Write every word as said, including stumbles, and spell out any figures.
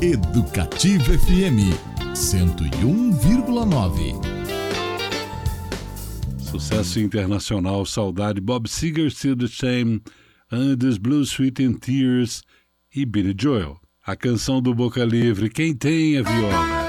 Educativa F M cento e um vírgula nove. Sucesso internacional, saudade, Bob Seger, Still the Same, Andes, Blue, Sweet and Tears e Billy Joel. A canção do Boca Livre, Quem Tem a Viola.